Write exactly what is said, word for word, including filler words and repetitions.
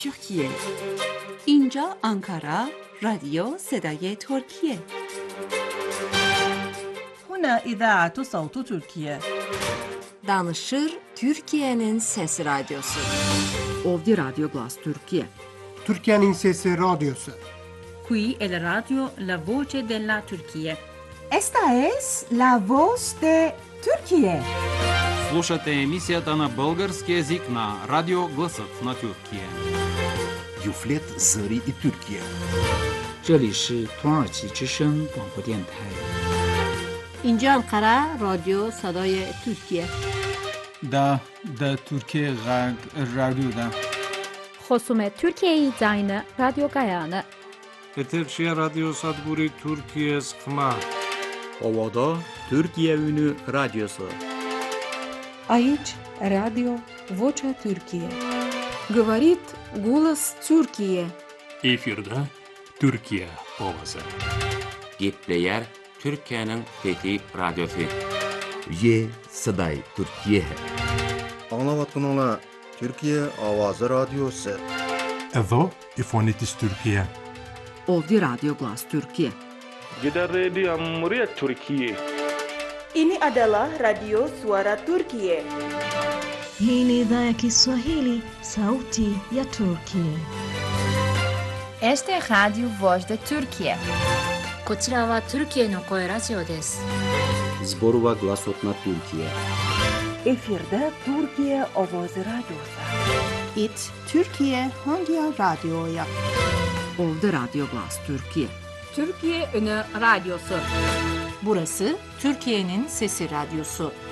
Türkiye. اینجا آنکارا رادیو صدای ترکیه. هنا إذاعة صوت تركيا. Danışır Türkiye'nin Sesi Radyosu. Ovdi Radyo Glas Türkiye. Türkiye'nin Sesi Radyosu. Qui è la radio La Voce della Turchia. Esta es la voz de Turquía. Слушате емисията на български език на Радио Гласът на Türkiye. Юфлет Зари и Türkiye. 这里是土耳其之声广播电台。 اینجا انقره رادیو صدای ترکیه. دا دا Türkiye رادیو دا. خصوم Türkiye زاین رادیو گایانه. Eterşehir Radyo Sadburi Türkiye Sıkma. Ovada Türkiye Ünü Radyosu. Aici Radio Vocea Türkiye. Говорит голос Türkiye. Efirde Türkiye ovası. Gepleyer Türkiye'nin Fethi Radyosu. Ye Saday Türkiye. Anlavatın Türkiye Avazı Radyosu. Evo İfonitis Türkiye. Ovdi Radyo Glas Türkiye. Gider Radio Cumhuriyet Türkiye. Ini adalah Radio Suara Turkiye. Hii ni idhaa ya Kiswahili, Sauti ya Turkiye. Este es Radio Voz de Turkiye. こちらはトルキエの声ラジオです。 Zborova Glasot na Türkiye. Efirde Türkiye Ovoz Radyosu. It Türkiye Hangi Radyo'ya? Ovdi Radyo Glas Türkiye. Türkiye Ünü Radyosu. Burası Türkiye'nin Sesi Radyosu.